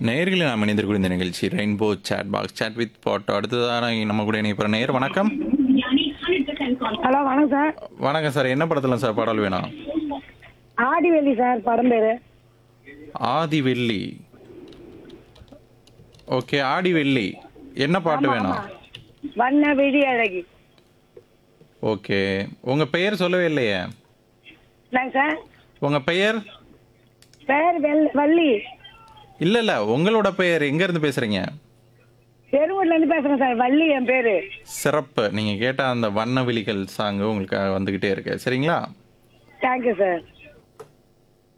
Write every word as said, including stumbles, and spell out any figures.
நேயர்களை நாம் இணைந்திருக்கும் இந்த நிகழ்ச்சி rainbow chat box chat with பாட். அடுத்ததாக நம்ம கூட இணைய போகிற நேயர் வணக்கம். ஹலோ வணக்கம் சார். வணக்கம் சார். என்ன படத்துல சார் பாடல் வேணும்? ஆடிவெள்ளி சார் படம் பேரு. ஆதி வெள்ளி. ஓகே, ஆடி வெள்ளி. என்ன பாட்டு வேணும்? வண்ண விழி அழகி. ஓகே, உங்க பெயர் சொல்லவே இல்லையே. என்னங்க சார்? உங்க பெயர்? பேர் வெள் வள்ளி. இல்ல இல்ல, உங்களோட பெயர் எங்க இருந்து பேசுறீங்க? பெருவூர்ல இருந்து பேசுறேன் சார். வள்ளி என் பேரு. சிறப்பு. நீங்க கேட்ட அந்த வண்ண விழிகள் சாங் உங்களுக்கு வந்துகிட்டே இருக்கு. சரிங்களா? Thank you sir.